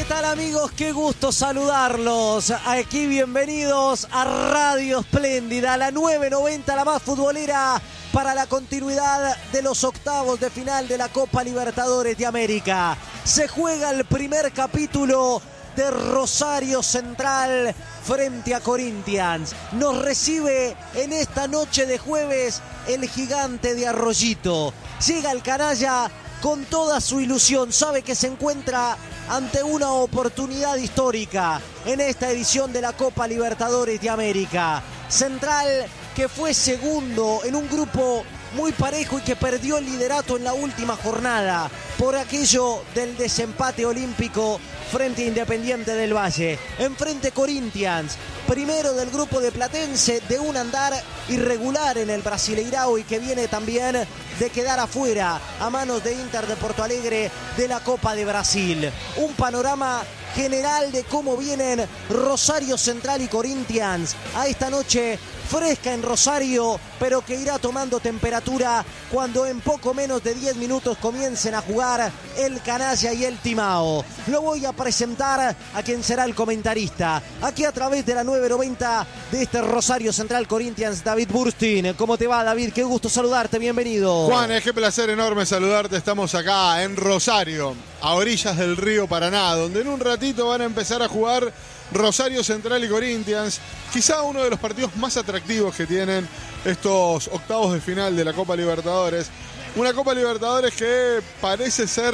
tal, amigos? Qué gusto saludarlos. Aquí bienvenidos a Radio Espléndida, la 990, la más futbolera, para la continuidad de los octavos de final de la Copa Libertadores de América. Se juega el primer capítulo de Rosario Central frente a Corinthians. Nos recibe en esta noche de jueves el Gigante de Arroyito. Llega el canalla con toda su ilusión, sabe que se encuentra ante una oportunidad histórica en esta edición de la Copa Libertadores de América. Central, que fue segundo en un grupo muy parejo y que perdió el liderato en la última jornada por aquello del desempate olímpico frente a Independiente del Valle. Enfrente Corinthians, primero del grupo de Platense, de un andar irregular en el Brasileirao y que viene también de quedar afuera a manos de Inter de Porto Alegre de la Copa de Brasil. Un panorama general de cómo vienen Rosario Central y Corinthians a esta noche fresca en Rosario, pero que irá tomando temperatura cuando en poco menos de 10 minutos comiencen a jugar el canalla y el Timao. Lo voy a presentar a quien será el comentarista, aquí a través de la 990 de este Rosario Central Corinthians, David Burstin. ¿Cómo te va, David? Qué gusto saludarte, bienvenido. Juan, qué placer enorme saludarte. Estamos acá en Rosario, a orillas del río Paraná, donde en un ratito van a empezar a jugar Rosario Central y Corinthians, quizá uno de los partidos más atractivos que tienen estos octavos de final de la Copa Libertadores. Una Copa Libertadores que parece ser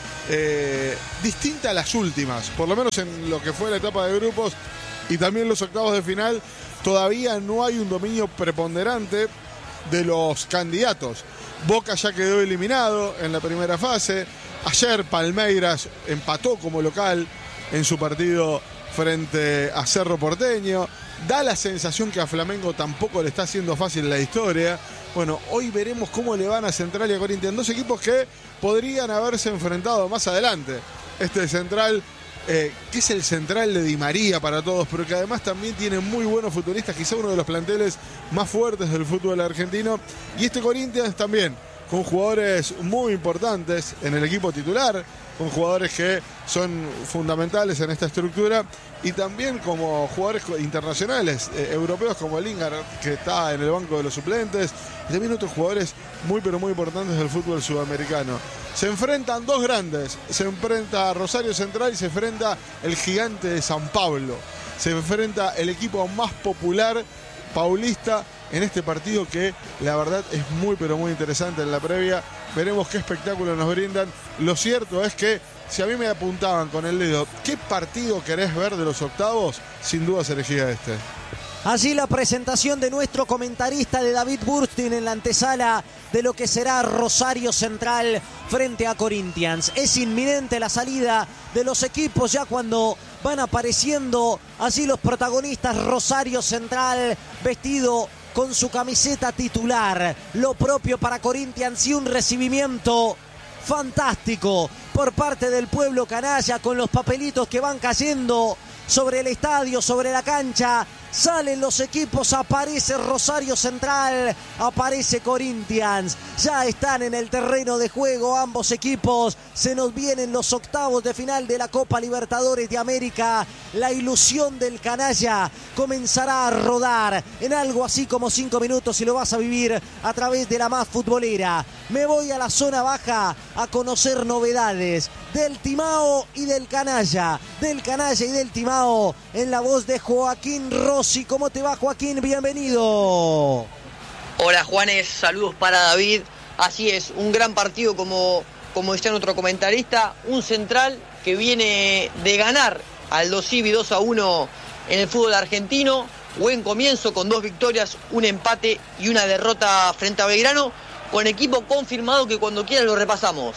distinta a las últimas, por lo menos en lo que fue la etapa de grupos y también los octavos de final. Todavía no hay un dominio preponderante de los candidatos. Boca ya quedó eliminado en la primera fase. Ayer Palmeiras empató como local en su partido frente a Cerro Porteño. Da la sensación que a Flamengo tampoco le está haciendo fácil la historia. Bueno, hoy veremos cómo le van a Central y a Corinthians, dos equipos que podrían haberse enfrentado más adelante. Este Central, que es el Central de Di María para todos, pero que además también tiene muy buenos futbolistas, quizá uno de los planteles más fuertes del fútbol argentino. Y este Corinthians también, con jugadores muy importantes en el equipo titular, con jugadores que son fundamentales en esta estructura, y también como jugadores internacionales, europeos como Lingard, que está en el banco de los suplentes, y también otros jugadores muy pero muy importantes del fútbol sudamericano. Se enfrentan dos grandes, se enfrenta Rosario Central y se enfrenta el Gigante de San Pablo. Se enfrenta el equipo más popular paulista en este partido, que la verdad es muy pero muy interesante en la previa. Veremos qué espectáculo nos brindan. Lo cierto es que si a mí me apuntaban con el dedo qué partido querés ver de los octavos, sin duda se elegía este. Allí la presentación de nuestro comentarista, de David Burstin, en la antesala de lo que será Rosario Central frente a Corinthians. Es inminente la salida de los equipos ya cuando van apareciendo allí los protagonistas. Rosario Central vestido con su camiseta titular, lo propio para Corinthians, y un recibimiento fantástico por parte del pueblo canalla, con los papelitos que van cayendo sobre el estadio, sobre la cancha. Salen los equipos, aparece Rosario Central, aparece Corinthians. Ya están en el terreno de juego ambos equipos. Se nos vienen los octavos de final de la Copa Libertadores de América. La ilusión del canalla comenzará a rodar en algo así como 5 minutos, y lo vas a vivir a través de la más futbolera. Me voy a la zona baja a conocer novedades del Timao y del canalla. Del canalla y del Timao, en la voz de Joaquín Rossi. ¿Cómo te va, Joaquín? Bienvenido. Hola, Juanes, saludos para David. Así es, un gran partido como decía nuestro comentarista, un Central que viene de ganar al Dosivi 2-1 en el fútbol argentino. Buen comienzo con 2 victorias, un empate y una derrota frente a Belgrano, con equipo confirmado que cuando quieras lo repasamos.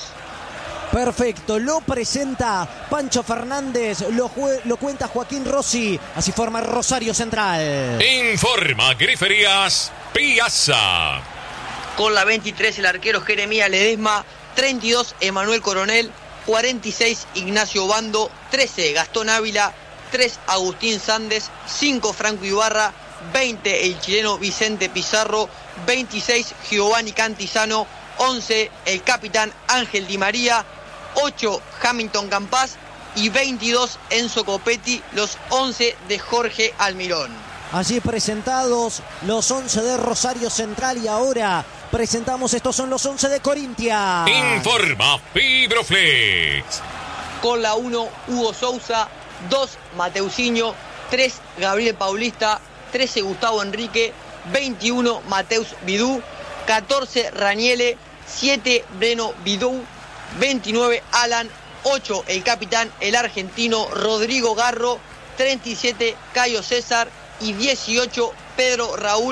Perfecto, lo presenta Pancho Fernández, lo cuenta Joaquín Rossi. Así forma Rosario Central. Informa Griferías Piazza. Con la 23 el arquero Jeremías Ledesma, 32 Emanuel Coronel, 46 Ignacio Bando, 13 Gastón Ávila, 3 Agustín Sandes, 5 Franco Ibarra, 20 el chileno Vicente Pizarro, 26 Giovanni Cantizano, 11 el capitán Ángel Di María, 8 Hamilton Campas y 22 Enzo Copetti, los 11 de Jorge Almirón. Allí presentados los 11 de Rosario Central y ahora presentamos, estos son los 11 de Corinthians. Informa Fibroflex. Con la 1, Hugo Sousa, 2, Mateusinho, 3, Gabriel Paulista, 13, Gustavo Enrique, 21, Mateus Vidú, 14, Raniele, 7, Breno Vidú, 29, Alan, 8, el capitán, el argentino Rodrigo Garro, 37, Cayo César y 18, Pedro Raúl,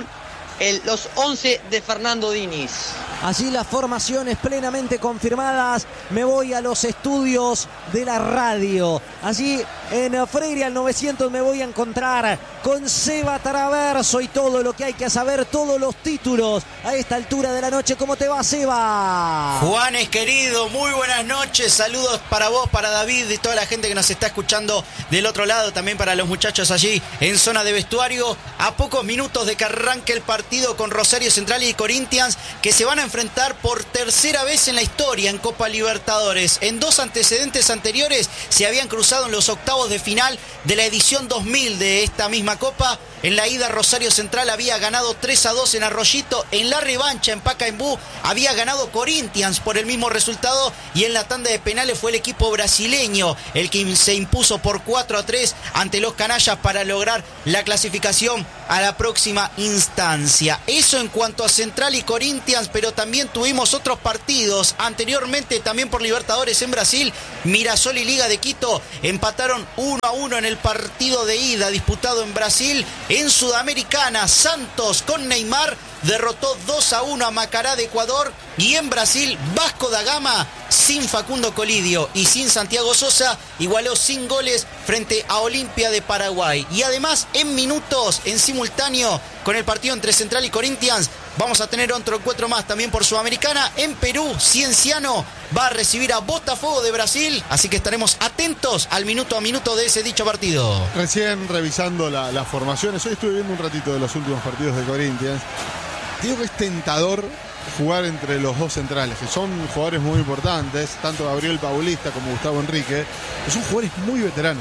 los 11 de Fernando Diniz. Allí las formaciones plenamente confirmadas. Me voy a los estudios de la radio. Allí en Freire al 900 me voy a encontrar con Seba Traverso y todo lo que hay que saber, todos los títulos a esta altura de la noche. ¿Cómo te va, Seba? Juanes, querido, muy buenas noches. Saludos para vos, para David y toda la gente que nos está escuchando del otro lado. También para los muchachos allí en zona de vestuario. A pocos minutos de que arranque el partido con Rosario Central y Corinthians, que se van a enfrentar por tercera vez en la historia en Copa Libertadores. En 2 antecedentes anteriores se habían cruzado en los octavos de final de la edición 2000 de esta misma Copa. En la ida Rosario Central había ganado 3-2 en Arroyito. En la revancha en Pacaembu había ganado Corinthians por el mismo resultado. Y en la tanda de penales fue el equipo brasileño el que se impuso por 4-3 ante los canallas para lograr la clasificación a la próxima instancia. Eso en cuanto a Central y Corinthians, pero también tuvimos otros partidos anteriormente también por Libertadores en Brasil. Mirasol y Liga de Quito empataron 1-1 en el partido de ida disputado en Brasil. En Sudamericana, Santos con Neymar derrotó 2-1 a Macará de Ecuador. Y en Brasil, Vasco da Gama, sin Facundo Colidio y sin Santiago Sosa, igualó sin goles frente a Olimpia de Paraguay. Y además, en minutos, en simultáneo con el partido entre Central y Corinthians, vamos a tener otro encuentro más también por Sudamericana. En Perú, Cienciano va a recibir a Botafogo de Brasil, así que estaremos atentos al minuto a minuto de ese dicho partido. Recién revisando las formaciones, hoy estuve viendo un ratito de los últimos partidos de Corinthians. Digo que es tentador jugar entre los dos centrales, que son jugadores muy importantes, tanto Gabriel Paulista como Gustavo Enrique, que son jugadores muy veteranos.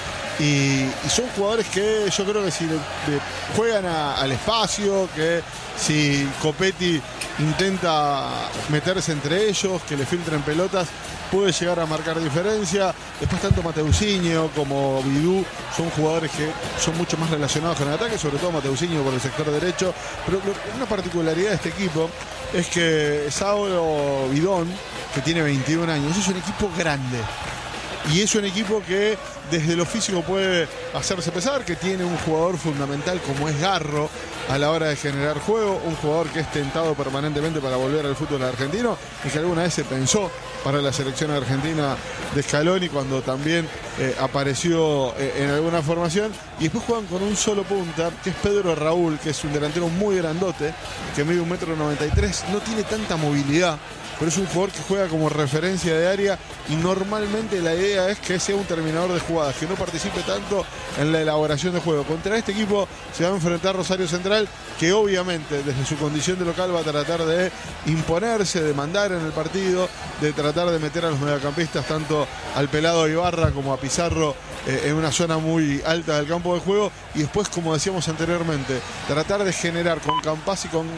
Y son jugadores que yo creo que si le juegan al espacio, que si Copetti intenta meterse entre ellos, que le filtren pelotas, puede llegar a marcar diferencia. Después tanto Mateusinho como Vidú son jugadores que son mucho más relacionados con el ataque, sobre todo Mateusinho por el sector derecho. Pero una particularidad de este equipo es que Saulo Bidón, que tiene 21 años, es un equipo grande. Y es un equipo que desde lo físico puede hacerse pesar, que tiene un jugador fundamental como es Garro a la hora de generar juego, un jugador que es tentado permanentemente para volver al fútbol argentino y que alguna vez se pensó para la selección argentina de Scaloni cuando también apareció en alguna formación. Y después juegan con un solo punta, que es Pedro Raúl, que es un delantero muy grandote, que mide 1,93 m, no tiene tanta movilidad, pero es un jugador que juega como referencia de área y normalmente la idea es que sea un terminador de jugadas, que no participe tanto en la elaboración de juego. Contra este equipo se va a enfrentar Rosario Central, que obviamente desde su condición de local va a tratar de imponerse, de mandar en el partido, de tratar de meter a los mediocampistas, tanto al Pelado Ibarra como a Pizarro, en una zona muy alta del campo de juego. Y después, como decíamos anteriormente, tratar de generar con Campas y con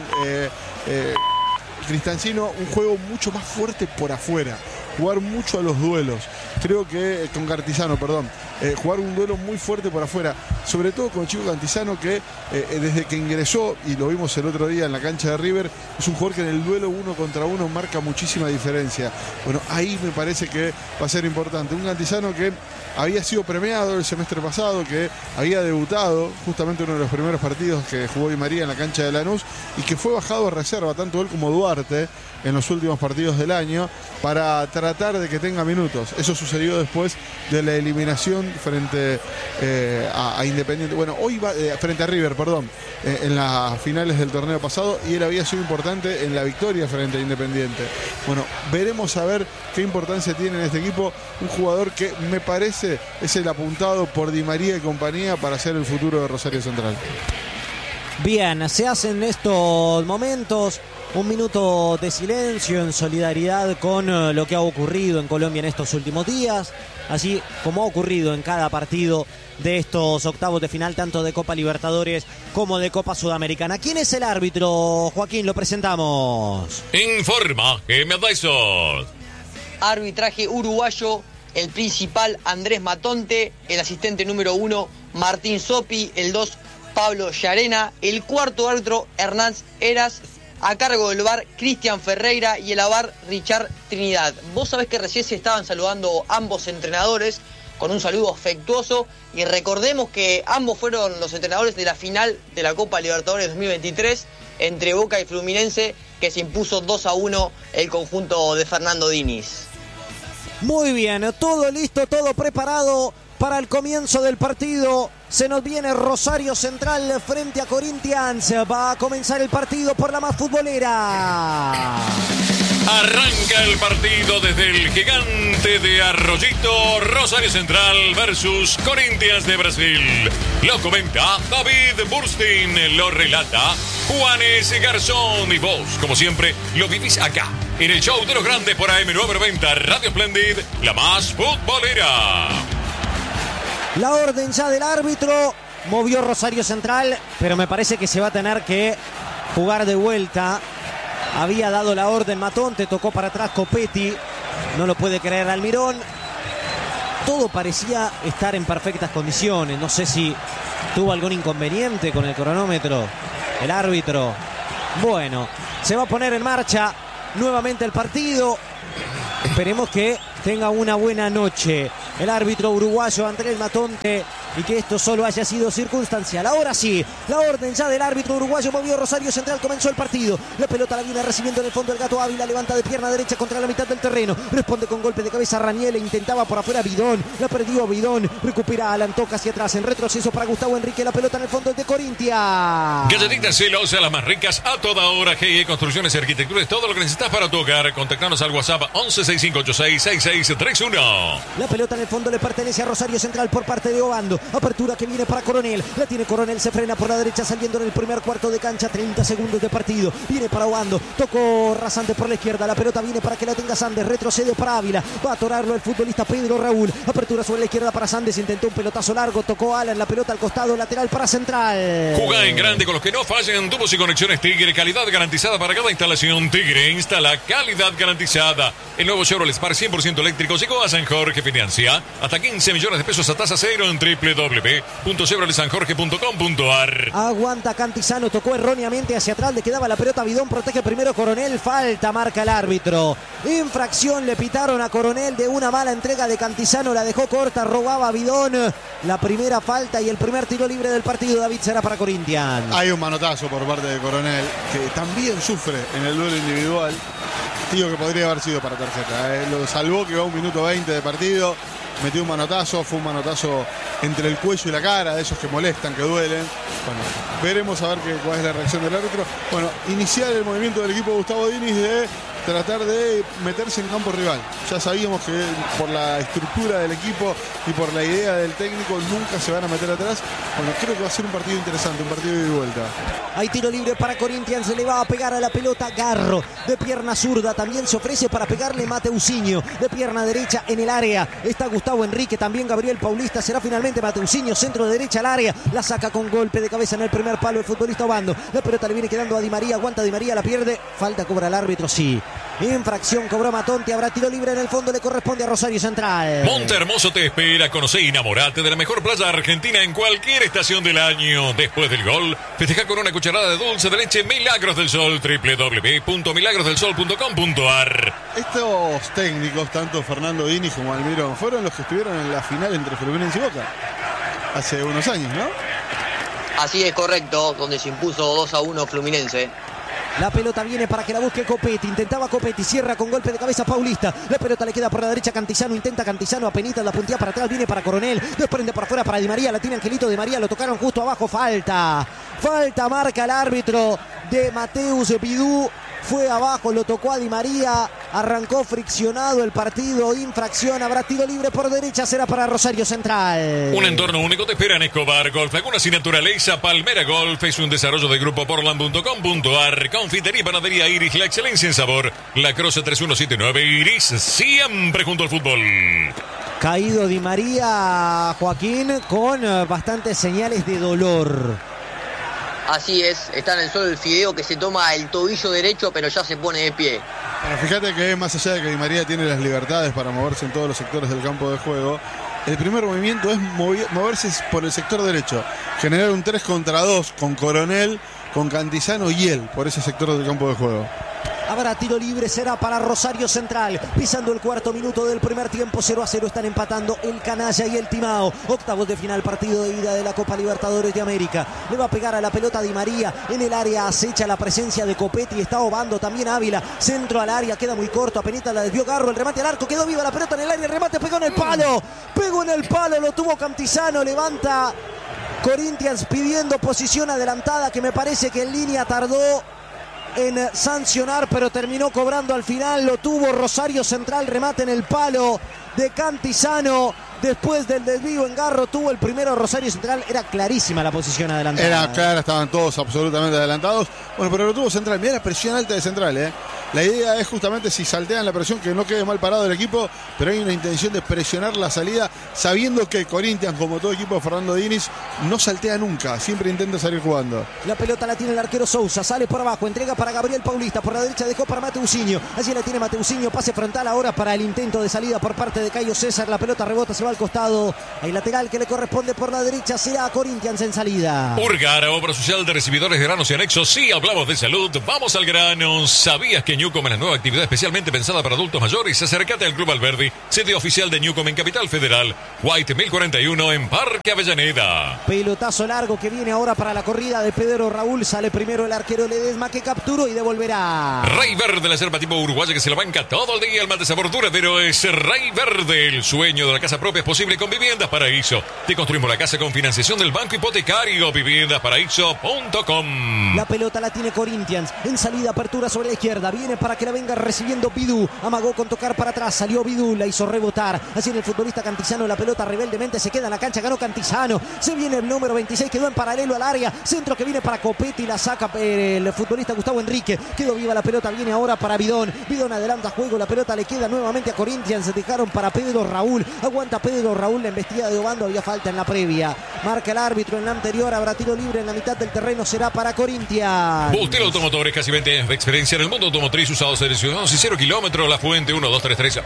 Cristancino un juego mucho más fuerte por afuera, jugar mucho a los duelos. Creo que con Cartizano, jugar un duelo muy fuerte por afuera, sobre todo con el chico Cantizano, que desde que ingresó, y lo vimos el otro día en la cancha de River, es un jugador que en el duelo 1 contra 1 marca muchísima diferencia. Bueno, ahí me parece que va a ser importante. Un Cantizano que había sido premiado el semestre pasado, que había debutado justamente uno de los primeros partidos que jugó Di María en la cancha de Lanús, y que fue bajado a reserva, tanto él como Duarte, en los últimos partidos del año, para tratar de que tenga minutos. Eso sucedió después de la eliminación frente a Independiente, hoy va frente a River, en las finales del torneo pasado, y él había sido importante en la victoria frente a Independiente. Veremos a ver qué importancia tiene en este equipo un jugador que me parece es el apuntado por Di María y compañía para ser el futuro de Rosario Central. Bien, se hace en estos momentos un minuto de silencio en solidaridad con lo que ha ocurrido en Colombia en estos últimos días. así como ha ocurrido en cada partido de estos octavos de final, tanto de Copa Libertadores como de Copa Sudamericana. ¿Quién es el árbitro, Joaquín? Lo presentamos. Informa Gemma Dyson. Arbitraje uruguayo, el principal Andrés Matonte, el asistente número 1 Martín Sopi, el 2 Pablo Llarena, el cuarto árbitro Hernán Eras, a cargo del VAR Cristian Ferreira y el AVAR Richard Trinidad. Vos sabés que recién se estaban saludando ambos entrenadores con un saludo afectuoso, y recordemos que ambos fueron los entrenadores de la final de la Copa Libertadores 2023 entre Boca y Fluminense, que se impuso 2-1 el conjunto de Fernando Diniz. Muy bien, todo listo, todo preparado para el comienzo del partido. Se nos viene Rosario Central frente a Corinthians. Va a comenzar el partido por la más futbolera. Arranca el partido desde el gigante de Arroyito, Rosario Central versus Corinthians de Brasil. Lo comenta David Burstein, lo relata Juanes Garzón, y vos, como siempre, lo vivís acá, en el show de los grandes por AM990 Radio Splendid, la más futbolera. La orden ya del árbitro, movió Rosario Central, pero me parece que se va a tener que jugar de vuelta. Había dado la orden Matonte, tocó para atrás Copetti, no lo puede creer Almirón. Todo parecía estar en perfectas condiciones, no sé si tuvo algún inconveniente con el cronómetro el árbitro. Bueno, se va a poner en marcha nuevamente el partido. Esperemos que tenga una buena noche el árbitro uruguayo Andrés Matonte y que esto solo haya sido circunstancial. Ahora sí, la orden ya del árbitro uruguayo, movió Rosario Central, comenzó el partido. La pelota la viene recibiendo en el fondo el Gato Ávila, levanta de pierna derecha contra la mitad del terreno. Responde con golpe de cabeza Raniel, intentaba por afuera Bidón, la perdió Bidón, recupera Alan, toca hacia atrás, en retroceso para Gustavo Enrique, la pelota en el fondo de Corinthians. Galletitas Celosa, las más ricas a toda hora. GE Construcciones y Arquitecturas, todo lo que necesitas para tu hogar. Contactanos al WhatsApp 1165866631. La pelota en el fondo le pertenece a Rosario Central por parte de Obando. Apertura que viene para Coronel. La tiene Coronel, se frena por la derecha saliendo en el primer cuarto de cancha. 30 segundos de partido. Viene para Obando. Tocó rasante por la izquierda. La pelota viene para que la tenga Sandes. Retrocede para Ávila. Va a atorarlo el futbolista Pedro Raúl. Apertura sobre la izquierda para Sandes. Intentó un pelotazo largo. Tocó Alan. La pelota al costado. Lateral para Central. Jugá en grande con los que no fallen. Tubos y conexiones Tigre. Calidad garantizada para cada instalación. Tigre instala calidad garantizada. El nuevo Chevrolet Spark 100% eléctrico llegó a San Jorge. Financia hasta 15 millones de pesos a tasa cero en www.chevroletsanjorge.com.ar. Aguanta Cantizano, tocó erróneamente hacia atrás, le quedaba la pelota a Bidón, protege primero Coronel, falta, marca el árbitro. Infracción le pitaron a Coronel de una mala entrega de Cantizano, la dejó corta, robaba Bidón. La primera falta y el primer tiro libre del partido, David, será para Corinthians. Hay un manotazo por parte de Coronel, que también sufre en el duelo individual. Digo que podría haber sido para tarjeta. Lo salvó, que va 1 minuto 20 de partido. Metió un manotazo, fue un manotazo entre el cuello y la cara, de esos que molestan, que duelen. Bueno, veremos a ver cuál es la reacción del árbitro. Bueno, iniciar el movimiento del equipo de Gustavo Diniz de tratar de meterse en campo rival. Ya sabíamos que por la estructura del equipo y por la idea del técnico nunca se van a meter atrás. Bueno, creo que va a ser un partido interesante, un partido de vuelta. Hay tiro libre para Corinthians, se le va a pegar a la pelota Garro, de pierna zurda, también se ofrece para pegarle Mateusinho, de pierna derecha en el área, está Gustavo Enrique, también Gabriel Paulista, será finalmente Mateusinho, centro derecha al área, la saca con golpe de cabeza en el primer palo el futbolista Obando, la pelota le viene quedando a Di María, aguanta Di María, la pierde, falta cobra el árbitro, sí. Infracción cobró Matonte, habrá tiro libre en el fondo, le corresponde a Rosario Central. Monte Hermoso te espera, conocé y enamorate de la mejor playa argentina en cualquier estación del año. Después del gol, festeja con una cucharada de dulce de leche Milagros del Sol, www.milagrosdelsol.com.ar. Estos técnicos, tanto Fernando Diniz como Almirón, fueron los que estuvieron en la final entre Fluminense y Boca hace unos años, ¿no? Así es, correcto, donde se impuso 2-1 Fluminense. La pelota viene para que la busque Copetti. Intentaba Copetti, cierra con golpe de cabeza Paulista. La pelota le queda por la derecha Cantizano. Intenta Cantizano, apenitas la puntilla para atrás. Viene para Coronel. Desprende por afuera para Di María. La tiene Angelito Di María. Lo tocaron justo abajo. Falta. Falta marca el árbitro de Mateus Bidú. Fue abajo, lo tocó a Di María. Arrancó friccionado el partido. Infracción. Habrá tiro libre por derecha. Será para Rosario Central. Un entorno único te espera en Escobar Golf. Alguna sin naturaleza. Palmera Golf es un desarrollo de Grupo Portland.com.ar. Confitería y panadería Iris. La excelencia en sabor. La Croce 3179 Iris. Siempre junto al fútbol. Caído Di María, Joaquín, con bastantes señales de dolor. Así es, está en el suelo el Fideo que se toma el tobillo derecho, pero ya se pone de pie. Pero fíjate que más allá de que Di María tiene las libertades para moverse en todos los sectores del campo de juego, el primer movimiento es moverse por el sector derecho, generar un 3 contra 2 con Coronel, con Cantizano y él por ese sector del campo de juego. Habrá tiro libre, será para Rosario Central. Pisando el cuarto minuto del primer tiempo, 0-0 están empatando el Canalla y el Timao. Octavos de final, partido de ida de la Copa Libertadores de América. Le va a pegar a la pelota Di María. En el área acecha la presencia de Copetti. Está Obando también Ávila. Centro al área, queda muy corto. Apenita la desvió Garro. El remate al arco, quedó viva la pelota en el área. El remate pegó en el palo. Pegó en el palo, lo tuvo Cantizano. Levanta Corinthians pidiendo posición adelantada, que me parece que en línea tardó en sancionar, pero terminó cobrando al final. Lo tuvo Rosario Central, remate en el palo de Cantizano. Después del desvío en Garro tuvo el primero Rosario Central. Era clarísima la posición adelantada. Era clara, estaban todos absolutamente adelantados. Bueno, pero lo tuvo Central. Mirá la presión alta de Central, La idea es justamente, si saltean la presión, que no quede mal parado el equipo, pero hay una intención de presionar la salida, sabiendo que Corinthians, como todo equipo de Fernando Diniz, no saltea nunca, siempre intenta salir jugando. La pelota la tiene el arquero Sousa, sale por abajo, entrega para Gabriel Paulista, por la derecha dejó para Mateusinho, allí la tiene Mateusinho, pase frontal ahora para el intento de salida por parte de Cayo César. La pelota rebota, se va al costado, hay lateral que le corresponde por la derecha, será Corinthians en salida. Urgara, obra social de recibidores de granos y anexos. Sí, hablamos de salud, vamos al grano. ¿Sabías que Newcom es la nueva actividad especialmente pensada para adultos mayores? Acércate al Club Alberdi, sede oficial de Newcom en Capital Federal, White 1041 en Parque Avellaneda. Pelotazo largo que viene ahora para la corrida de Pedro Raúl. Sale primero el arquero Ledesma, que capturó y devolverá. Rey Verde, la yerba tipo uruguaya que se la banca todo el día. El mate sabor duradero es Rey Verde. El sueño de la casa propia es posible con Viviendas Paraíso. Te construimos la casa con financiación del Banco Hipotecario. Viviendasparaíso.com. La pelota la tiene Corinthians. En salida, apertura sobre la izquierda. Viene para que la venga recibiendo Bidú. Amagó con tocar para atrás. Salió Bidú, la hizo rebotar. Así en el futbolista Cantizano. La pelota rebeldemente se queda en la cancha. Ganó Cantizano. Se viene el número 26. Quedó en paralelo al área. Centro que viene para Copetti. La saca el futbolista Gustavo Enrique. Quedó viva la pelota. Viene ahora para Bidón. Bidón adelanta juego. La pelota le queda nuevamente a Corinthians. Dejaron para Pedro Raúl. Aguanta Pedro Raúl. La embestida de Obando. Había falta en la previa. Marca el árbitro en la anterior. Habrá tiro libre en la mitad del terreno. Será para Corinthians. Bustelo Automotores, casi 20 años de experiencia en el mundo automotriz, usados seleccionados y 0 kilómetros. La Fuente 1233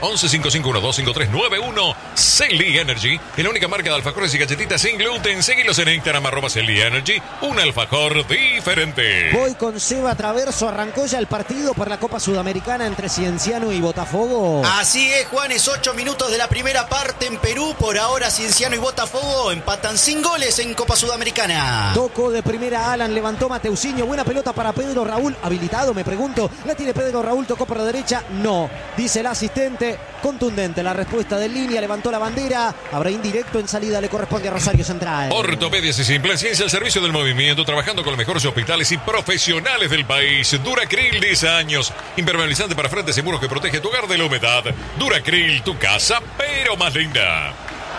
1155125391. Celly Energy, es la única marca de alfajores y galletitas sin gluten. Seguilos en Instagram @Celly Energy, un alfajor diferente. Voy con Seba Traverso. Arrancó ya el partido por la Copa Sudamericana entre Cienciano y Botafogo. Así es, Juanes, 8 minutos de la primera parte en Perú. Por ahora Cienciano y Botafogo empatan sin goles en Copa Sudamericana. Tocó de primera Alan, levantó Mateusinho. Buena pelota para Pedro Raúl. Habilitado, me pregunto. La tiene Pedro Raúl, tocó por la derecha. No, dice el asistente. Contundente la respuesta de línea. Levantó la bandera. Habrá indirecto en salida. Le corresponde a Rosario Central. Ortopedias y Simple Ciencia al servicio del movimiento, trabajando con los mejores hospitales y profesionales del país. Duracril, 10 años. Impermeabilizante para frentes y muros que protege tu hogar de la humedad. Duracril, tu casa, pero más linda.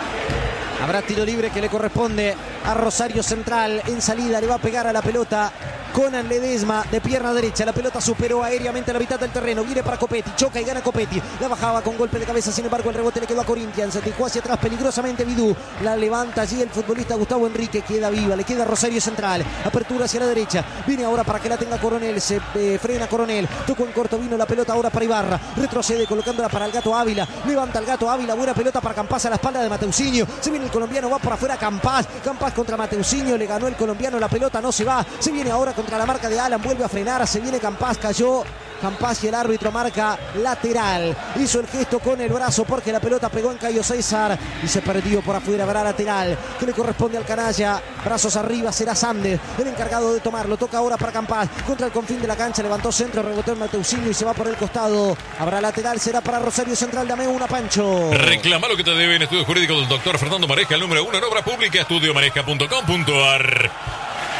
Habrá tiro libre que le corresponde a Rosario Central. En salida le va a pegar a la pelota Conan Ledesma de pierna derecha. La pelota superó aéreamente a la mitad del terreno. Viene para Copetti. Choca y gana Copetti. La bajaba con golpe de cabeza. Sin embargo, el rebote le quedó a Corinthians. Dejó hacia atrás peligrosamente Bidú. La levanta allí el futbolista Gustavo Enrique. Queda viva. Le queda Rosario Central. Apertura hacia la derecha. Viene ahora para que la tenga Coronel. Se frena Coronel. Tocó en corto. Vino la pelota ahora para Ibarra. Retrocede colocándola para el Gato Ávila. Levanta el Gato Ávila. Buena pelota para Campás a la espalda de Mateusinho. Se viene el colombiano. Va por afuera Campás. Campás contra Mateusinho. Le ganó el colombiano. La pelota no se va. Se viene ahora contra la marca de Alan. Vuelve a frenar. Se viene Campás. Cayó Campás y el árbitro marca lateral. Hizo el gesto con el brazo porque la pelota pegó en Cayo César y se perdió por afuera. Habrá lateral que le corresponde al canalla. Brazos arriba, será Sander el encargado de tomarlo. Toca ahora para Campás contra el confín de la cancha. Levantó centro, rebotó en Mateusinho y se va por el costado. Habrá lateral, será para Rosario Central. Dame una, Pancho. Reclama lo que te debe en Estudio Jurídico del doctor Fernando Maresca, el número 1 en obra pública, estudiomaresca.com.ar.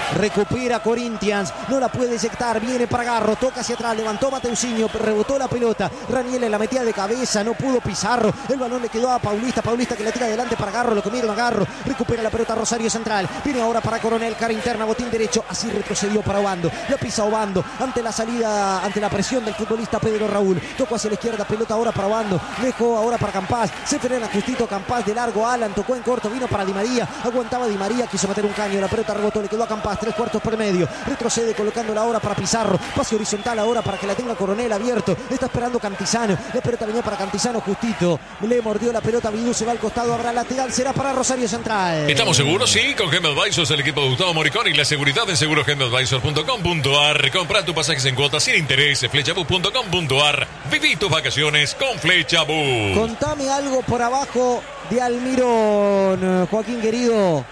Recupera Corinthians, no la puede eyectar, viene para Garro, toca hacia atrás, levantó Mateusinho, rebotó la pelota, Raniele la metía de cabeza, no pudo Pizarro, el balón le quedó a Paulista que la tira adelante para Garro, lo comieron a Garro, recupera la pelota Rosario Central, viene ahora para Coronel, cara interna, botín derecho, así retrocedió para Obando, la pisa Obando, ante la salida, ante la presión del futbolista Pedro Raúl, tocó hacia la izquierda, pelota ahora para Obando, dejó ahora para Campás, se frena justito Campás de largo, Alan tocó en corto, vino para Di María, aguantaba Di María, quiso meter un caño, la pelota rebotó, le quedó a Campás, 3/4 por medio, retrocede colocándola ahora para Pizarro, pase horizontal ahora para que la tenga Coronel abierto, está esperando Cantizano, la pelota venía para Cantizano justito, le mordió la pelota, Vidú se va al costado, habrá lateral, será para Rosario Central. ¿Estamos seguros? Sí, con Gem Advisors, el equipo de Gustavo Moricón y la seguridad en segurogemadvisors.com.ar. Compra tu pasajes en cuotas sin interés, flechabus.com.ar. Viví tus vacaciones con Flechabus. Contame algo por abajo de Almirón, Joaquín querido.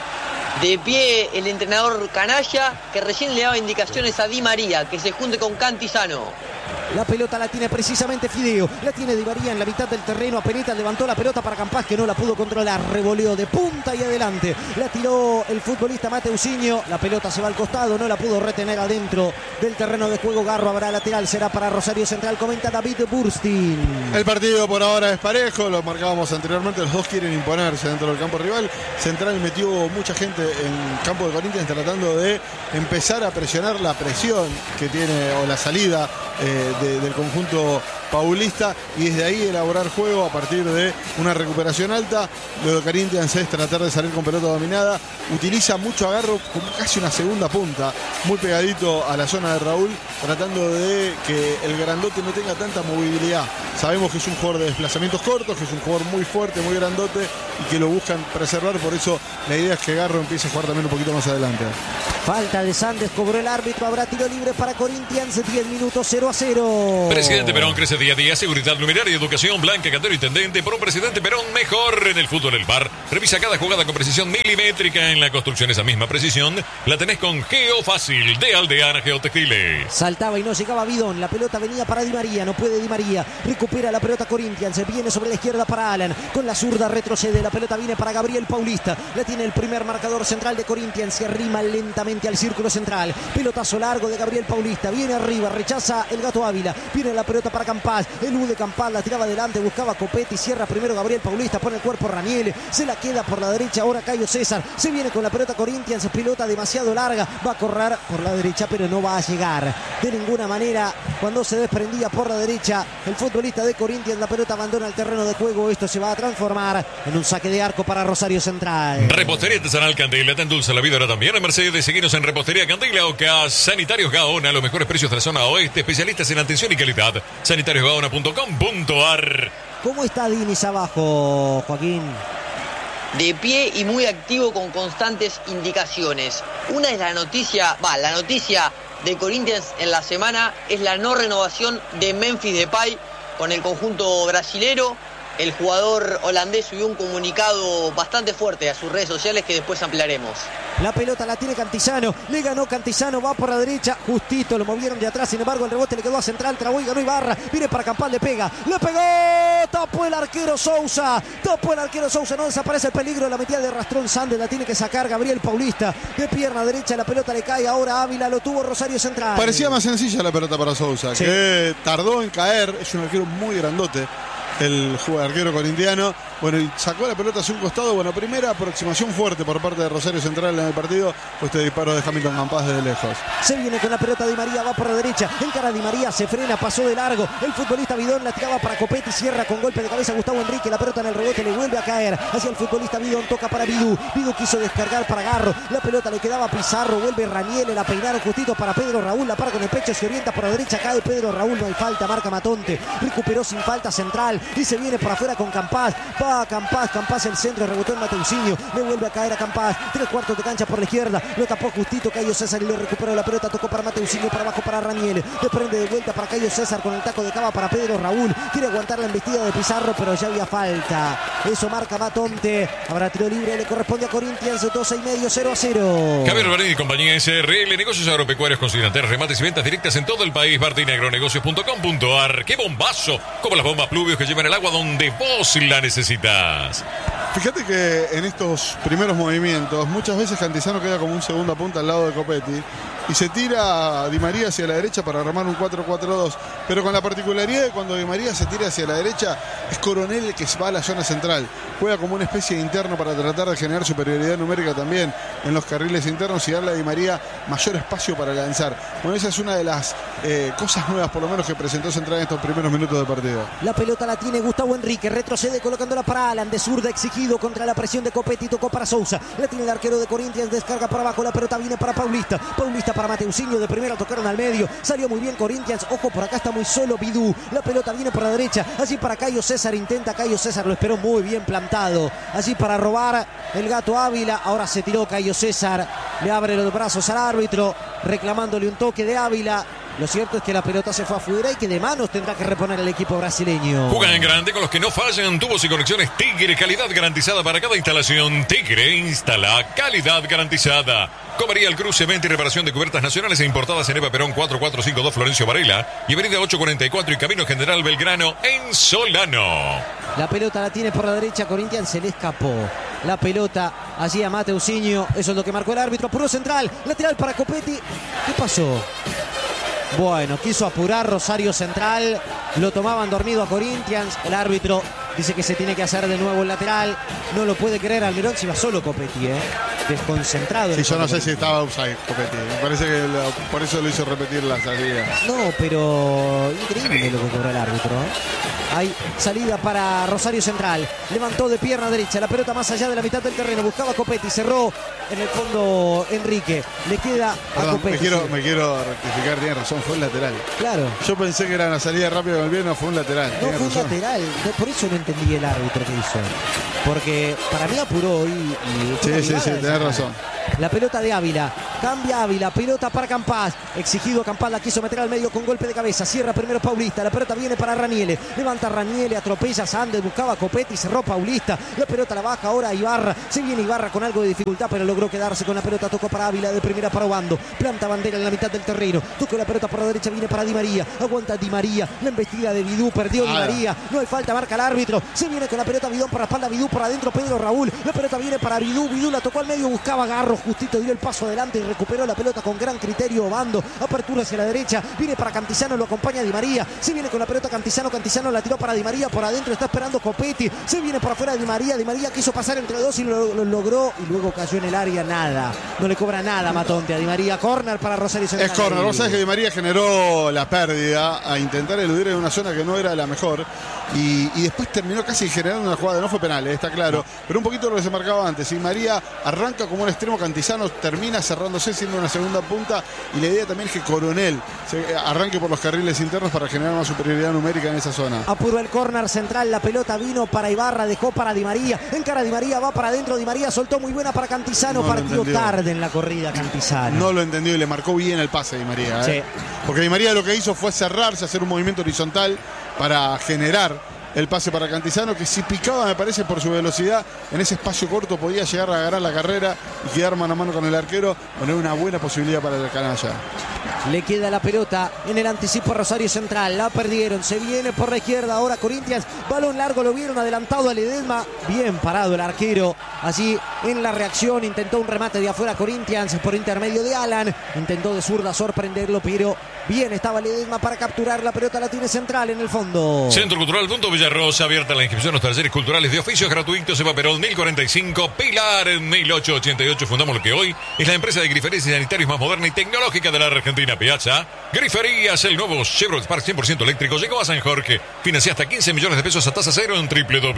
De pie el entrenador Canalla, que recién le daba indicaciones a Di María, que se junte con Cantizano. La pelota la tiene precisamente Fideo, la tiene Di María en la mitad del terreno, apenas levantó la pelota para Campás, que no la pudo controlar, revoleó de punta y adelante, la tiró el futbolista Mateusinho, la pelota se va al costado, no la pudo retener adentro del terreno de juego, Garro habrá lateral, será para Rosario Central, comenta David Burstin. El partido por ahora es parejo, lo marcábamos anteriormente, los dos quieren imponerse dentro del campo rival. Central metió mucha gente en campo de Corinthians tratando de empezar a presionar la presión que tiene, o la salida del conjunto paulista, y desde ahí elaborar juego a partir de una recuperación alta. Lo de Corinthians es tratar de salir con pelota dominada, utiliza mucho agarro como casi una segunda punta, muy pegadito a la zona de Raúl, tratando de que el grandote no tenga tanta movilidad. Sabemos que es un jugador de desplazamientos cortos, que es un jugador muy fuerte, muy grandote, y que lo buscan preservar, por eso la idea es que Garro empiece a jugar también un poquito más adelante. Falta de Sandes, cobró el árbitro, habrá tiro libre para Corinthians, 10 minutos, 0-0. Presidente Perón crece día a día, seguridad numeraria, educación, Blanca, Cantero, intendente. Por un presidente Perón mejor en el fútbol del bar. Revisa cada jugada con precisión milimétrica. En la construcción esa misma precisión la tenés con Geofácil de Aldeana Geotextiles. Saltaba y no llegaba Bidón, la pelota venía para Di María, no puede Di María, recupera la pelota Corinthians, se viene sobre la izquierda para Alan, con la zurda retrocede, la pelota viene para Gabriel Paulista, la tiene el primer marcador central de Corinthians, se arrima lentamente al círculo central, pelotazo largo de Gabriel Paulista, viene arriba, rechaza el Gato Ávila, viene la pelota para Campás, el U de Campás la tiraba adelante, buscaba Copetti, cierra primero Gabriel Paulista, pone el cuerpo Raniele, se la queda por la derecha ahora Cayo César, se viene con la pelota Corinthians, pelota demasiado larga, va a correr por la derecha pero no va a llegar de ninguna manera. Cuando se desprendía por la derecha el futbolista de Corinthians, la pelota abandona el terreno de juego, esto se va a transformar en un saque de arco para Rosario Central. Repostería Artesanal Candela, te endulza la vida ahora también en Mercedes. Seguinos en Repostería Candela, Oca, Sanitarios Gaona, los mejores precios de la zona oeste, especialistas en atención y calidad. sanitariosgaona.com.ar. ¿Cómo está Diniz abajo, Joaquín? De pie y muy activo con constantes indicaciones. Una es la noticia de Corinthians en la semana es la no renovación de Memphis Depay con el conjunto brasilero. El jugador holandés subió un comunicado bastante fuerte a sus redes sociales que después ampliaremos. La pelota la tiene Cantizano, le ganó Cantizano, va por la derecha, justito, lo movieron de atrás, sin embargo el rebote le quedó a Central, trabó y ganó Ibarra, viene para Campal, le pegó, tapó el arquero Sousa, no desaparece el peligro, la metida de rastrón Sandes, la tiene que sacar Gabriel Paulista, de pierna derecha, la pelota le cae ahora Ávila, lo tuvo Rosario Central. Parecía más sencilla la pelota para Sousa, sí, que tardó en caer, es un arquero muy grandote. El arquero corintiano, bueno, y sacó la pelota hacia un costado. Bueno, primera aproximación fuerte por parte de Rosario Central en el partido. Este disparo de Hamilton Campás desde lejos. Se viene con la pelota Di María, va por la derecha, encara Di María, se frena, pasó de largo. El futbolista Bidón la tiraba para Copetti, cierra con golpe de cabeza Gustavo Enrique. La pelota en el rebote le vuelve a caer hacia el futbolista Bidón, toca para Vidú. Vidú quiso descargar para Garro, la pelota le quedaba a Pizarro, vuelve Raniele, la peinaron justito para Pedro Raúl, la para con el pecho, se orienta por la derecha, cae Pedro Raúl, no hay falta, marca Matonte, recuperó sin falta Central y se viene para afuera con Campás, va a Campás el centro, rebotó en Mateusinho, le vuelve a caer a Campás, 3/4 de cancha por la izquierda, lo tapó justito Cayo César y le recuperó la pelota, tocó para Mateusinho, para abajo para Raniele, desprende de vuelta para Cayo César con el taco de cava para Pedro Raúl, quiere aguantar la embestida de Pizarro pero ya había falta, eso marca Matonte, habrá tiro libre, le corresponde a Corinthians, 12:30, 0-0. Javier Barini y compañía SRL, negocios agropecuarios con remates y ventas directas en todo el país. Martinagronegocios.com.ar. ¡Qué bombazo! Como las bombas pluvios que llevan el agua donde vos la necesitas. Fíjate que en estos primeros movimientos muchas veces Cantizano queda como un segunda punta al lado de Copetti y se tira Di María hacia la derecha para armar un 4-4-2, pero con la particularidad de cuando Di María se tira hacia la derecha es Coronel el que va a la zona central, juega como una especie de interno para tratar de generar superioridad numérica también en los carriles internos y darle a Di María mayor espacio para lanzar. Bueno, esa es una de las cosas nuevas por lo menos que presentó Central en estos primeros minutos de partido. La pelota la tiene Gustavo Henrique, retrocede colocándola para Alan, de zurda exigido contra la presión de Copetti, tocó para Sousa, la tiene el arquero de Corinthians, descarga para abajo, la pelota viene para Paulista para Mateusinho, de primera tocaron al medio, salió muy bien Corinthians, ojo por acá está muy solo Bidú, la pelota viene por la derecha, allí para Cayo César, intenta Cayo César, lo esperó muy bien plantado, allí para robar el Gato Ávila, ahora se tiró Cayo César, le abre los brazos al árbitro, reclamándole un toque de Ávila. Lo cierto es que la pelota se fue afuera y que de manos tendrá que reponer el equipo brasileño. Juega en grande con los que no fallan. Tubos y conexiones Tigre. Calidad garantizada para cada instalación. Tigre instala calidad garantizada. Comería El Cruce, venta y reparación de cubiertas nacionales e importadas en Eva Perón 4452 Florencio Varela y Avenida 844 y Camino General Belgrano en Solano. La pelota la tiene por la derecha, Corinthians se le escapó. La pelota allí a Mateusinho, eso es lo que marcó el árbitro. Apuró Central, lateral para Copetti. ¿Qué pasó? Bueno, quiso apurar Rosario Central, lo tomaban dormido a Corinthians, el árbitro dice que se tiene que hacer de nuevo el lateral, no lo puede creer Almirón, si va solo Copetti, desconcentrado. Sí, yo no sé si estaba offside Copetti, me parece que por eso lo hizo repetir la salida. No, pero increíble lo que cobró el árbitro. Hay salida para Rosario Central, levantó de pierna derecha, la pelota más allá de la mitad del terreno, buscaba a Copetti, cerró en el fondo Enrique, le queda a Copetti. Me quiero rectificar, tiene razón, fue un lateral. Claro. Yo pensé que era una salida rápida con el pie, no fue un lateral. No fue un lateral, por eso no entendí el árbitro que hizo. Porque para mí apuró y sí, tenés razón. La pelota de Ávila, cambia Ávila, pelota para Campás, exigido Campás, la quiso meter al medio con golpe de cabeza, cierra primero Paulista, la pelota viene para Raniele, levanta Raniele, atropella a Sandes, buscaba a Copetti, cerró Paulista, la pelota la baja ahora a Ibarra, se viene Ibarra con algo de dificultad, pero logró quedarse con la pelota, tocó para Ávila, de primera para Obando, planta bandera en la mitad del terreno, tocó la pelota por la derecha, viene para Di María, aguanta Di María, la embestida de Bidú, perdió Di María, no hay falta, marca el árbitro, se viene con la pelota Bidón por la espalda, Bidú por adentro, Pedro Raúl, la pelota viene para Bidú, Bidú la tocó al medio, buscaba Garro, justito dio el paso adelante y recuperó la pelota con gran criterio Obando, apertura hacia la derecha, viene para Cantizano, lo acompaña Di María, se viene con la pelota Cantizano la tiró para Di María, por adentro está esperando Copetti, se viene por afuera Di María quiso pasar entre dos y lo logró y luego cayó en el área, nada, no le cobra nada Matonte a Di María, córner para Rosario Central. Es córner, vos sabés que Di María generó la pérdida a intentar eludir en una zona que no era la mejor y después terminó casi generando una jugada, no fue penal, está claro, pero un poquito lo que se marcaba antes. Di María arranca como un extremo, Cantizano termina cerrándose siendo una segunda punta y la idea también es que Coronel arranque por los carriles internos para generar más superioridad numérica en esa zona. Apuró el córner central, la pelota vino para Ibarra, dejó para Di María, encara Di María, va para adentro, Di María soltó muy buena para Cantizano, partió tarde en la corrida Cantizano. No lo entendió y le marcó bien el pase Di María, sí. Porque Di María lo que hizo fue cerrarse, hacer un movimiento horizontal para generar el pase para Cantizano, que si picaba, me parece, por su velocidad, en ese espacio corto podía llegar a agarrar la carrera y quedar mano a mano con el arquero, poner una buena posibilidad para el canalla. Le queda la pelota en el anticipo a Rosario Central, la perdieron, se viene por la izquierda ahora Corinthians, balón largo, lo vieron adelantado a Ledesma, bien parado el arquero, allí en la reacción, intentó un remate de afuera Corinthians por intermedio de Alan, intentó de zurda sorprenderlo, pero bien estaba Ledesma para capturar la pelota, la tiene Central en el fondo. Centro Cultural Villarrosa, abierta la inscripción a los talleres culturales de oficios gratuitos, Eva Perón 1045, Pilar 1888. Fundamos lo que hoy es la empresa de griferías y sanitarios más moderna y tecnológica de la Argentina. Piazza Griferías, el nuevo Chevrolet Spark 100% eléctrico llegó a San Jorge. Financia hasta 15 millones de pesos a tasa cero en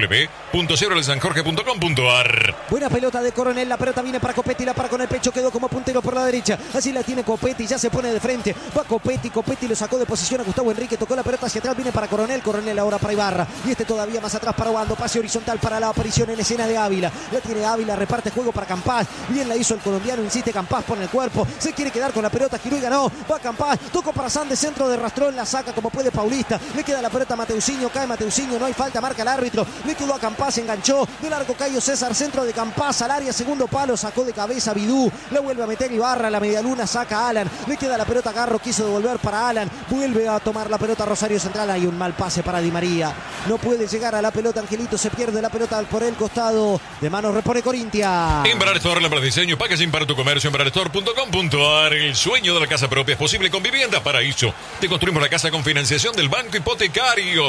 www.chevroletsanjorge.com.ar. Buena pelota de Coronel, la pelota viene para Copetti, la para con el pecho, quedó como puntero por la derecha, así la tiene Copetti, ya se pone de frente, va Copetti lo sacó de posición a Gustavo Henrique, tocó la pelota hacia atrás, viene para Coronel ahora para Ibarra, y este todavía más atrás para Obando, pase horizontal para la aparición en escena de Ávila, la tiene Ávila, reparte juego para Campás, bien la hizo el colombiano, insiste Campás, pone el cuerpo, se quiere quedar con la pelota, giró y ganó, no. Va Campás, tocó para Sandes, centro de Rastrón, la saca como puede Paulista. Le queda la pelota a Mateusinho, cae Mateusinho, no hay falta, marca el árbitro. Le quedó a Campás, enganchó. De largo Cayo César, centro de Campás al área, segundo palo, sacó de cabeza Bidú. Le vuelve a meter Ibarra, la medialuna saca a Alan. Le queda la pelota a Garro, quiso devolver para Alan. Vuelve a tomar la pelota Rosario Central. Hay un mal pase para Di María. No puede llegar a la pelota Angelito, se pierde la pelota por el costado. De manos repone Corintia. Embraer Store, la de diseño, packaging para tu comercio, embraerstore.com.ar. El sueño de la casa propia es posible con Vivienda Paraíso. Te construimos la casa con financiación del Banco Hipotecario.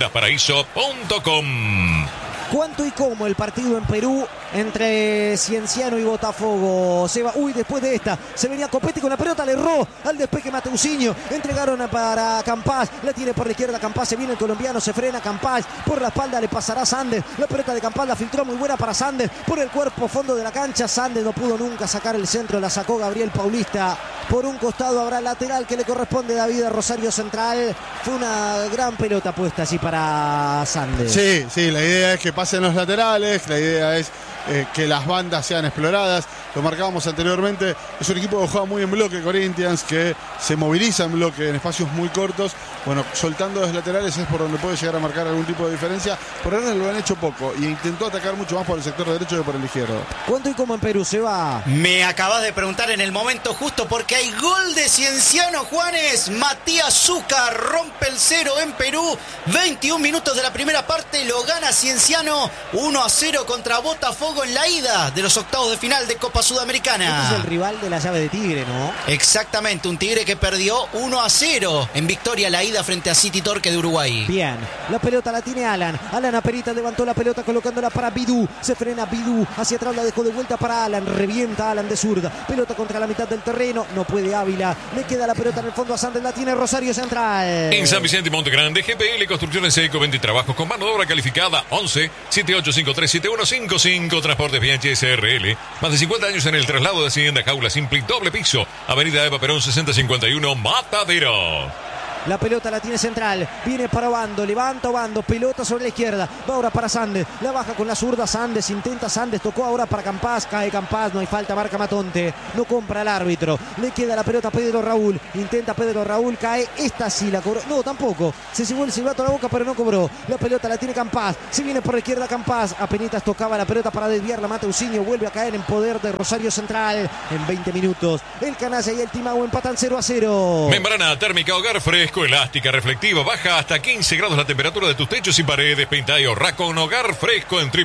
Viviendasparaíso.com. ¿Cuánto y cómo el partido en Perú entre Cienciano y Botafogo? Se va, después de esta, se venía Copetti con la pelota, le erró al despeje Mateusinho. Entregaron para Campás, la tiene por la izquierda Campás, se viene el colombiano, se frena Campás, por la espalda le pasará Sandes. La pelota de Campás la filtró muy buena para Sandes, por el cuerpo fondo de la cancha. Sandes no pudo nunca sacar el centro, la sacó Gabriel Paulista. Por un costado habrá lateral que le corresponde a David a Rosario Central. Fue una gran pelota puesta así para Sandes. Sí, la idea es que pasen los laterales, la idea es que las bandas sean exploradas. Lo marcábamos anteriormente, es un equipo que juega muy en bloque, Corinthians, que se moviliza en bloque en espacios muy cortos. Bueno, soltando los laterales es por donde puede llegar a marcar algún tipo de diferencia. Por ahora lo han hecho poco y intentó atacar mucho más por el sector derecho que por el izquierdo. ¿Cuánto y cómo en Perú se va? Me acabas de preguntar en el momento justo porque hay gol de Cienciano, Juanes. Matías Zúcar rompe el cero en Perú. 21 minutos de la primera parte, lo gana Cienciano 1-0 contra Botafogo en la ida de los octavos de final de Copa Sudamericana. Este es el rival de la llave de Tigre, ¿no? Exactamente, un Tigre que perdió 1-0 en victoria la ida frente a City Torque de Uruguay. Bien, la pelota la tiene Alan. Alan Aperita levantó la pelota colocándola para Bidú. Se frena Bidú, hacia atrás la dejó de vuelta para Alan. Revienta Alan de zurda. Pelota contra la mitad del terreno. No puede Ávila. Le queda la pelota en el fondo a Sandes. La tiene Rosario Central. En San Vicente y Monte Grande, GPL Construcciones Eco, 20 trabajos con mano de obra calificada. 11 7853 7155. Transportes Bianchi SRL. Más de 50 años en el traslado de Hacienda, jaula simple y doble piso. Avenida Eva Perón 6051, Matadero. La pelota la tiene Central. Viene para Obando. Levanta Obando. Pelota sobre la izquierda. Va ahora para Sandes. La baja con la zurda Sandes. Intenta Sandes. Tocó ahora para Campás. Cae Campás. No hay falta. Marca Matonte. No compra el árbitro. Le queda la pelota a Pedro Raúl. Intenta Pedro Raúl. Cae. Esta sí la cobró. No, tampoco. Se llevó el silbato a la boca, pero no cobró. La pelota la tiene Campás. Se viene por la izquierda Campás. Apenitas tocaba la pelota para desviarla. Mateusinho vuelve a caer en poder de Rosario Central. En 20 minutos. El Canalla y el Timahue empatan 0-0. Membrana térmica Hogar Fresco, elástica, reflectiva, baja hasta 15 grados la temperatura de tus techos y paredes. Pinta y ahorra con Hogar Fresco en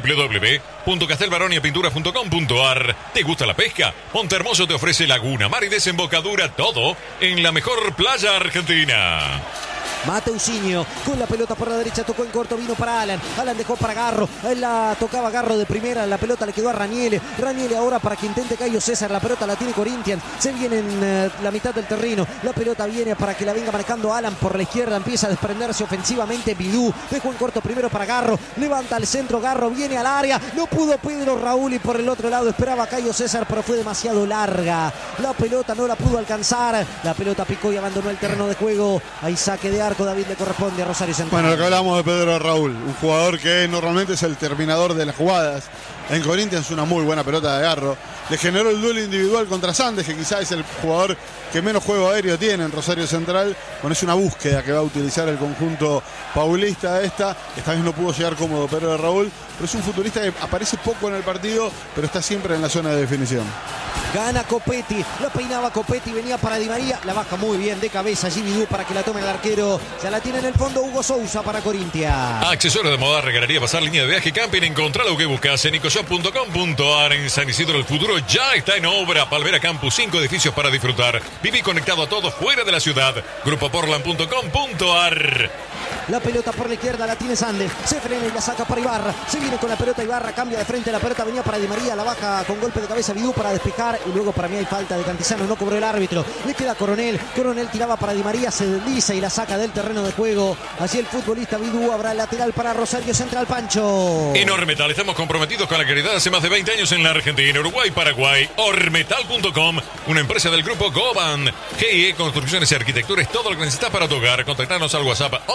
www.castelbaroniapintura.com.ar. ¿Te gusta la pesca? Montehermoso te ofrece laguna, mar y desembocadura, todo en la mejor playa argentina. Mateusinho con la pelota por la derecha, tocó en corto, vino para Alan. Alan dejó para Garro. Él la tocaba Garro de primera. La pelota le quedó a Raniele. Raniele ahora para que intente Cayo César. La pelota la tiene Corinthians. Se viene en la mitad del terreno. La pelota viene para que la venga marcando Alan por la izquierda. Empieza a desprenderse ofensivamente Bidú. Dejó en corto primero para Garro. Levanta al centro. Garro viene al área. No pudo Pedro Raúl y por el otro lado esperaba Cayo César, pero fue demasiado larga. La pelota no la pudo alcanzar. La pelota picó y abandonó el terreno de juego. Hay saque de arco. David, le corresponde a Rosario Central. Bueno, lo que hablamos de Pedro Raúl, un jugador que normalmente es el terminador de las jugadas. En Corinthians una muy buena pelota de Garro. Le generó el duelo individual contra Sandes, que quizás es el jugador que menos juego aéreo tiene en Rosario Central. Bueno, es una búsqueda que va a utilizar el conjunto paulista esta. Esta vez no pudo llegar cómodo Pedro Raúl, pero es un futbolista que aparece poco en el partido, pero está siempre en la zona de definición. Gana Copetti, la peinaba Copetti, venía para Di María, la baja muy bien de cabeza Jimmy Du para que la tome el arquero. Ya la tiene en el fondo Hugo Sousa para Corinthians. Accesorios de moda, regalaría, pasar línea de viaje, camping, encontrar lo que buscas en ecoshop.com.ar. En San Isidro el futuro ya está en obra. Palmera Campus, 5 edificios para disfrutar. Viví conectado a todo fuera de la ciudad. Grupoportland.com.ar. La pelota por la izquierda la tiene Sandes. Se frena y la saca para Ibarra. Se viene con la pelota Ibarra. Cambia de frente. La pelota venía para Di María. La baja con golpe de cabeza Bidú para despejar. Y luego para mí hay falta de Cantizano. No cobró el árbitro. Le queda Coronel. Coronel tiraba para Di María. Se desliza y la saca del terreno de juego. Así el futbolista Bidú. Habrá el lateral para Rosario Central. Pancho. En Ormetal estamos comprometidos con la calidad hace más de 20 años en la Argentina, Uruguay, Paraguay. Ormetal.com, una empresa del grupo Goban. GIE Construcciones y Arquitectura es todo lo que necesitas para tu hogar. Contactarnos al WhatsApp 11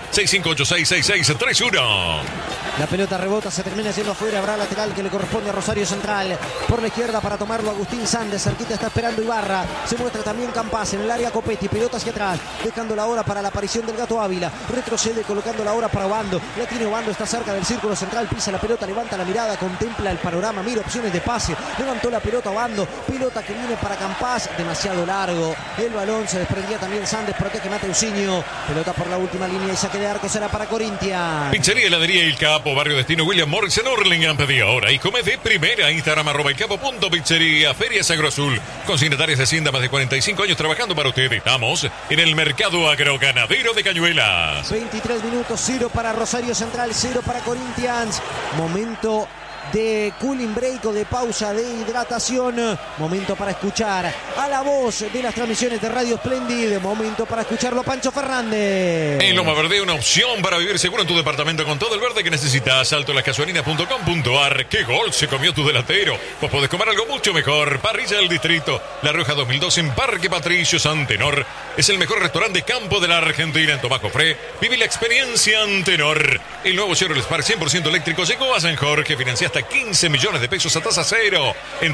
65866631. La pelota rebota, se termina yendo afuera. Habrá lateral que le corresponde a Rosario Central. Por la izquierda para tomarlo Agustín Sandes. Cerquita está esperando Ibarra. Se muestra también Campas en el área. Copetti, pelota hacia atrás. Dejando la hora para la aparición del Gato Ávila. Retrocede colocando la hora para Obando. La tiene Obando, está cerca del círculo central. Pisa la pelota, levanta la mirada, contempla el panorama. Mira opciones de pase. Levantó la pelota Obando. Pelota que viene para Campas. Demasiado largo. El balón se desprendía también Sandes. Protege Mateusinho. Pelota por la última línea y saque de arco será para Corinthians. Pizzería Heladería El Capo, Barrio Destino William Morris en Hurlingham. Pedí ahora y come de primera. Instagram @elcapo.pizzería. Ferias Agroazul. Consignatarias de Hacienda, más de 45 años trabajando para ustedes. Estamos en el mercado agroganadero de Cañuelas. 23 minutos, 0 para Rosario Central, 0 para Corinthians. Momento de cooling break o de pausa de hidratación. Momento para escuchar a la voz de las transmisiones de Radio Splendid. Momento para escucharlo a Pancho Fernández. En Loma Verde, una opción para vivir seguro en tu departamento con todo el verde que necesitas. Altolascasuarinas.com.ar. ¡Qué gol se comió tu delantero! Vos podés comer algo mucho mejor. Parrilla del Distrito, La Rioja 2002 en Parque Patricio Santenor. Es el mejor restaurante de campo de la Argentina. En Tomás Jofré, vive la experiencia Antenor. El nuevo Chevrolet Spark 100% eléctrico llegó a San Jorge. Financiaste 15 millones de pesos a tasa cero en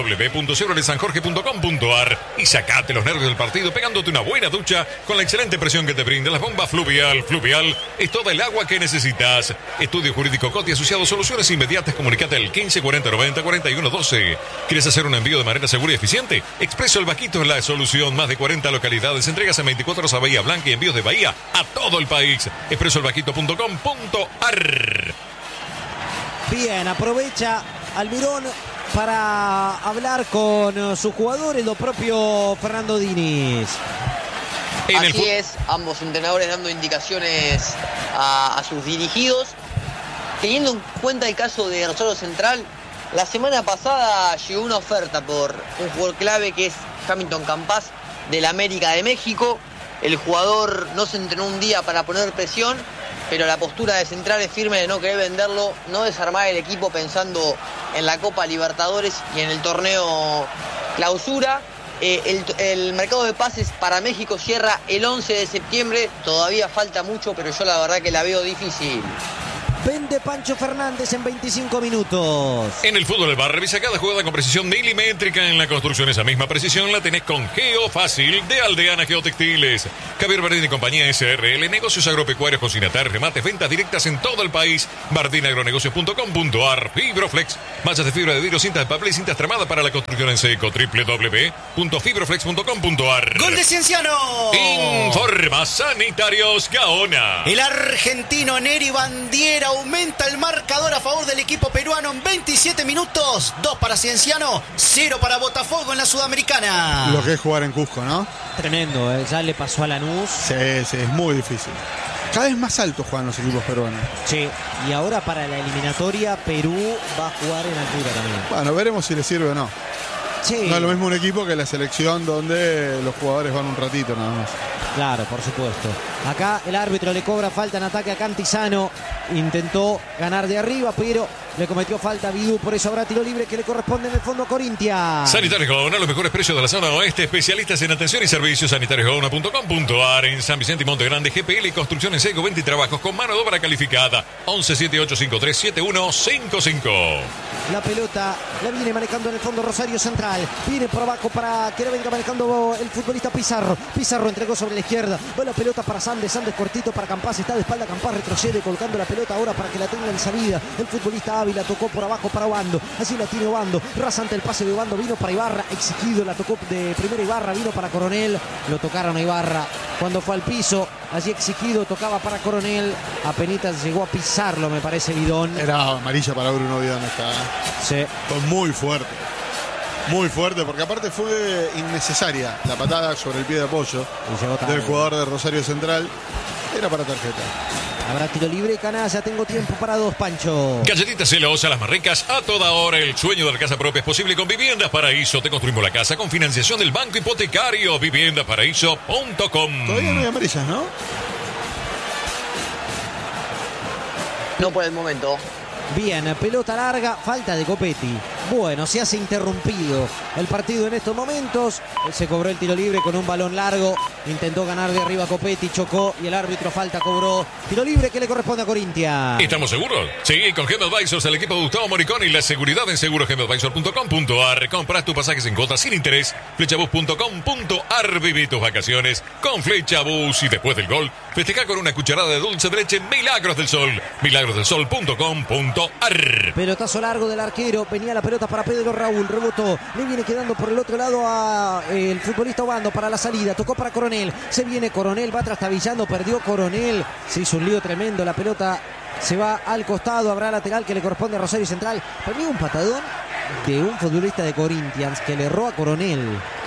www.chevroletsanjorge.com.ar y sacate los nervios del partido pegándote una buena ducha con la excelente presión que te brinda las bombas Fluvial. Fluvial es toda el agua que necesitas. Estudio Jurídico Coti asociado, soluciones inmediatas. Comunicate al 15 40 90 41 12. ¿Quieres hacer un envío de manera segura y eficiente? Expreso El Vaquito es la solución. Más de 40 localidades, entregas en 24 horas a Bahía Blanca y envíos de Bahía a todo el país. expresoelvaquito.com.ar. Bien, aprovecha Almirón para hablar con sus jugadores, lo propio Fernando Diniz. Así es, ambos entrenadores dando indicaciones a sus dirigidos. Teniendo en cuenta el caso de Rosario Central, la semana pasada llegó una oferta por un jugador clave que es Hamilton Campas del América de México. El jugador no se entrenó un día para poner presión, pero la postura de Central es firme de no querer venderlo, no desarmar el equipo pensando en la Copa Libertadores y en el torneo Clausura. El mercado de pases para México cierra el 11 de septiembre, todavía falta mucho, pero yo la verdad que la veo difícil. Vende Pancho Fernández en 25 minutos. En el fútbol del bar, revisa cada jugada con precisión milimétrica. En la construcción esa misma precisión la tenés con Geo Fácil de Aldeana Geotextiles. Javier Bardín y compañía SRL, negocios agropecuarios, consignatarios, remates, ventas directas en todo el país. bardinagronegocios.com.ar. Fibroflex, mallas de fibra de vidrio, cintas de papel y cintas tramadas para la construcción en seco. www.fibroflex.com.ar. ¡Gol de Cienciano! Informa Sanitarios Gaona. El argentino Neri Bandiera aumenta el marcador a favor del equipo peruano en 27 minutos. 2 para Cienciano, 0 para Botafogo en la Sudamericana. Lo que es jugar en Cusco, ¿no? Tremendo, ya le pasó a Lanús. Sí, es muy difícil. Cada vez más altos juegan los equipos peruanos. Sí, y ahora para la eliminatoria Perú va a jugar en altura también. Bueno, veremos si le sirve o no. Sí. No es lo mismo un equipo que la selección donde los jugadores van un ratito nada más. Claro, por supuesto. Acá el árbitro le cobra falta en ataque a Cantizano. Intentó ganar de arriba, pero le cometió falta a Bidú. Por eso habrá tiro libre que le corresponde en el fondo a Corinthians. Sanitarios Gaona, los mejores precios de la zona oeste. Especialistas en atención y servicios. sanitariosgaona.com.ar. En San Vicente y Monte Grande, GPL y construcción en seco, 20 trabajos con mano de obra calificada. 1178537155. La pelota la viene manejando en el fondo Rosario Central. Viene por abajo para que la venga manejando el futbolista Pizarro. Pizarro entregó sobre la izquierda. Va la pelota para Sandes. Sandes cortito para Campas. Está de espalda Campas. Retrocede colocando la pelota ahora para que la tenga en salida. El futbolista Ávila tocó por abajo para Obando. Así la tiene Obando. Rasante el pase de Obando. Vino para Ibarra. Exigido. La tocó de primera Ibarra. Vino para Coronel. Lo tocaron a Ibarra cuando fue al piso. Allí Exigido tocaba para Coronel. Apenitas llegó a pisarlo, me parece, Bidón. Era amarilla para Bruno Bidón esta. Sí. Fue muy fuerte. Muy fuerte, porque aparte fue innecesaria la patada sobre el pie de apoyo del jugador de Rosario Central. Era para tarjeta. Habrá tiro libre, Canalla. Tengo tiempo para dos, Pancho. Galletitas Celosa, las más ricas a toda hora. El sueño de la casa propia es posible con Viviendas Paraíso. Te construimos la casa con financiación del Banco Hipotecario. Viviendasparaíso.com. Todavía no hay amarillas, ¿no? No por el momento. Bien, pelota larga, falta de Copetti. Bueno, se hace interrumpido el partido en estos momentos. Se cobró el tiro libre con un balón largo. Intentó ganar de arriba Copetti, chocó y el árbitro falta cobró. Tiro libre que le corresponde a Corinthians. ¿Estamos seguros? Sí, con GEMAdvisors, el equipo de Gustavo Moricón y la seguridad en segurogemadvisor.com.ar. Compras tus pasajes en cuotas sin interés. Flechabus.com.ar. Viví tus vacaciones con Flechabus. Y después del gol, festeja con una cucharada de dulce de leche Milagros del Sol. Milagrosdelsol.com.ar. Pelotazo largo del arquero. Venía la pelota para Pedro Raúl. Rebotó. Le viene quedando por el otro lado a el futbolista Obando para la salida. Tocó para Coronel. Se viene Coronel. Va trastabillando. Perdió Coronel. Se hizo un lío tremendo. La pelota se va al costado. Habrá lateral que le corresponde a Rosario Central. Para mí un patadón de un futbolista de Corinthians que le erró a Coronel.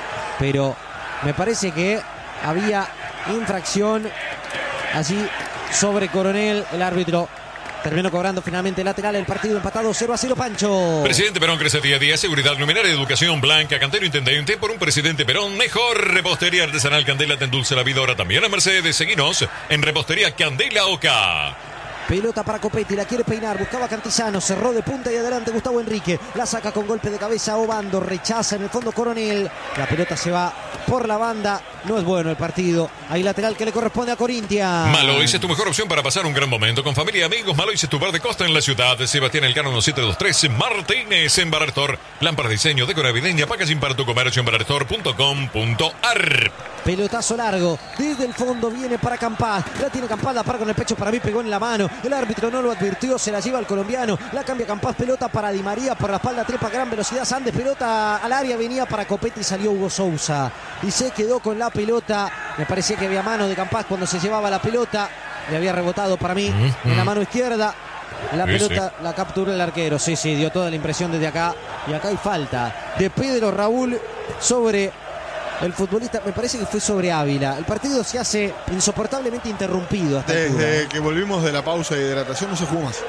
Pero me parece que había infracción así sobre Coronel. El árbitro terminó cobrando finalmente lateral. El partido empatado 0-0, Pancho. Presidente Perón crece día a día. Seguridad, luminaria, educación blanca, Cantero Intendente. Por un Presidente Perón mejor. Repostería artesanal Candela te endulce la vida. Ahora también a Mercedes. Seguinos en Repostería Candela Oca. Pelota para Copetti, la quiere peinar, buscaba Cantizano, cerró de punta y adelante Gustavo Enrique, la saca con golpe de cabeza Obando, rechaza en el fondo Coronel, la pelota se va por la banda, no es bueno el partido, hay lateral que le corresponde a Corinthians. Malois es tu mejor opción para pasar un gran momento con familia y amigos. Malois es tu bar de costa en la ciudad. Sebastián Elcano 1723 Martínez en Barrestor. Lámpara de diseño, decora navideña, packaging para tu comercio en barrestor.com.ar. Pelotazo largo, desde el fondo viene para Campás, la tiene Campás, la para con el pecho, para mí pegó en la mano, el árbitro no lo advirtió, se la lleva el colombiano, la cambia Campás, pelota para Di María, por la espalda trepa, gran velocidad, Sandes, pelota al área, venía para Copetti, salió Hugo Sousa y se quedó con la pelota. Me parecía que había mano de Campás cuando se llevaba la pelota, le había rebotado para mí en la mano izquierda. La pelota la capturó el arquero, sí, dio toda la impresión desde acá. Y acá hay falta de Pedro Raúl sobre el futbolista, me parece que fue sobre Ávila. El partido se hace insoportablemente interrumpido. Desde que volvimos de la pausa de hidratación no se jugó más.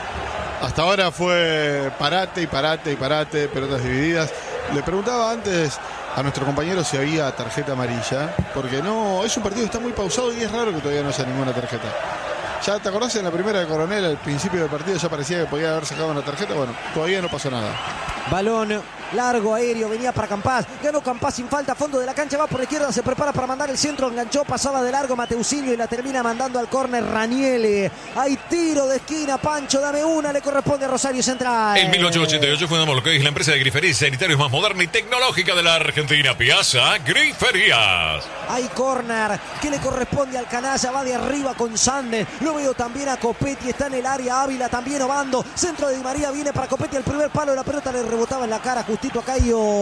Hasta ahora fue parate y parate y parate, pelotas divididas. Le preguntaba antes a nuestro compañero si había tarjeta amarilla, porque no, es un partido que está muy pausado y es raro que todavía no haya ninguna tarjeta. Ya te acordás en la primera de Coronel, al principio del partido ya parecía que podía haber sacado una tarjeta. Bueno, todavía no pasó nada. Balón largo, aéreo, venía para Campás, ganó Campás sin falta, fondo de la cancha, va por la izquierda, se prepara para mandar el centro, enganchó, pasaba de largo Mateusinho y la termina mandando al córner Raniele. Hay tiro de esquina, Pancho, dame una, le corresponde a Rosario Central. En 1888 fundamos lo que es la empresa de griferías y sanitarios más moderna y tecnológica de la Argentina, Piazza Griferías. Hay córner que le corresponde al canalla, va de arriba con Sandes, lo veo también a Copetti, está en el área, Ávila también Obando, centro de Di María, viene para Copetti, al primer palo, la pelota le rebotaba en la cara justito a Caio